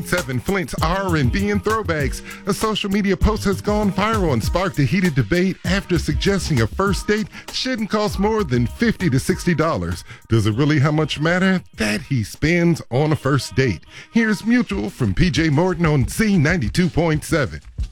7 Flint's R&B and throwbacks. A social media post has gone viral and sparked a heated debate after suggesting a first date shouldn't cost more than $50 to $60. Does it really how much matter that he spends on a first date? Here's Mutual from PJ Morton on Z92.7.